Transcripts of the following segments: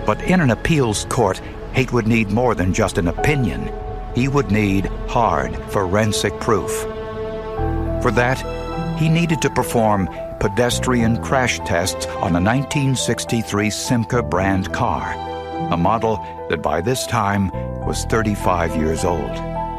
But in an appeals court, Haight would need more than just an opinion. He would need hard forensic proof. For that, he needed to perform pedestrian crash tests on a 1963 Simca brand car, a model that by this time was 35 years old.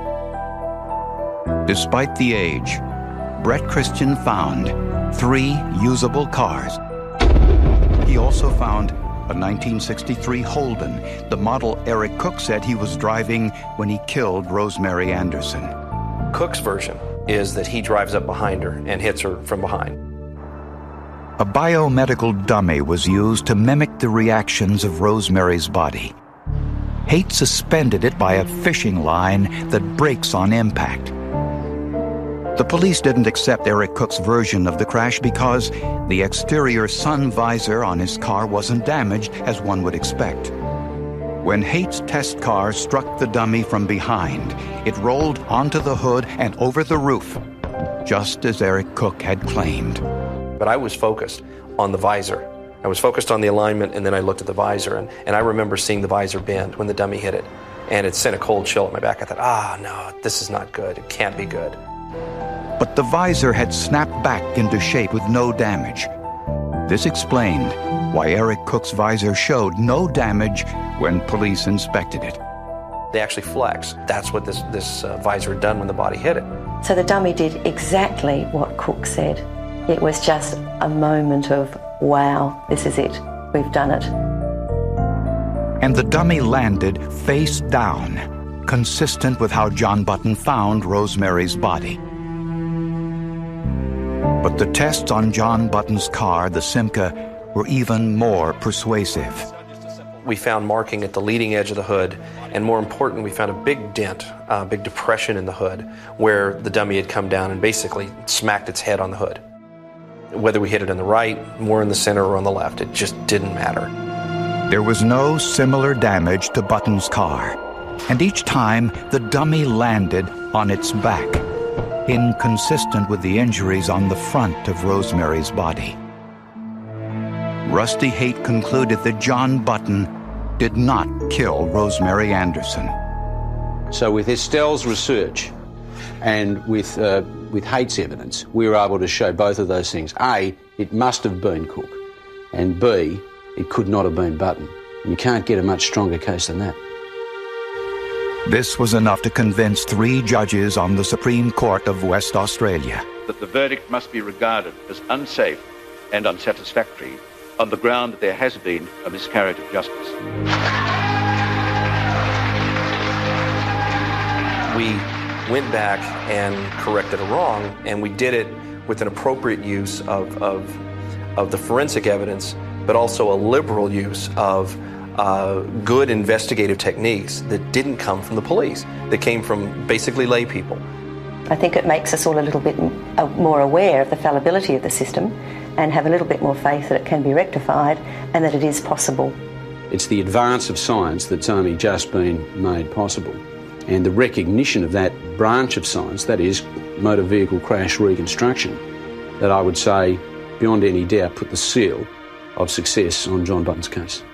Despite the age, Brett Christian found 3 usable cars. He also found a 1963 Holden, the model Eric Cook said he was driving when he killed Rosemary Anderson. Cook's version is that he drives up behind her and hits her from behind. A biomedical dummy was used to mimic the reactions of Rosemary's body. Haight suspended it by a fishing line that breaks on impact. The police didn't accept Eric Cook's version of the crash because the exterior sun visor on his car wasn't damaged as one would expect. When Haight's test car struck the dummy from behind, it rolled onto the hood and over the roof, just as Eric Cook had claimed. But I was focused on the visor. I was focused on the alignment, and then I looked at the visor, and I remember seeing the visor bend when the dummy hit it, and it sent a cold chill up my back. I thought, no, this is not good. It can't be good. But the visor had snapped back into shape with no damage. This explained why Eric Cook's visor showed no damage when police inspected it. They actually flexed. That's what this visor had done when the body hit it. So the dummy did exactly what Cook said. It was just a moment of, wow, this is it. We've done it. And the dummy landed face down, consistent with how John Button found Rosemary's body. But the tests on John Button's car, the Simca, were even more persuasive. We found marking at the leading edge of the hood, and more important, we found a big dent, a big depression in the hood, where the dummy had come down and basically smacked its head on the hood. Whether we hit it in the right, more in the center, or on the left, it just didn't matter. There was no similar damage to Button's car, and each time the dummy landed on its back, inconsistent with the injuries on the front of Rosemary's body. Rusty Haight concluded that John Button did not kill Rosemary Anderson. So with Estelle's research and with Haight's evidence, we were able to show both of those things. A, it must have been Cook, and B, it could not have been Button. You can't get a much stronger case than that. This was enough to convince 3 judges on the Supreme Court of West Australia that the verdict must be regarded as unsafe and unsatisfactory on the ground that there has been a miscarriage of justice. We went back and corrected a wrong, and we did it with an appropriate use of the forensic evidence, but also a liberal use of good investigative techniques that didn't come from the police, that came from basically lay people. I think it makes us all a little bit more aware of the fallibility of the system and have a little bit more faith that it can be rectified and that it is possible. It's the advance of science that's only just been made possible, and the recognition of that branch of science, that is motor vehicle crash reconstruction, that I would say, beyond any doubt, put the seal of success on John Button's case.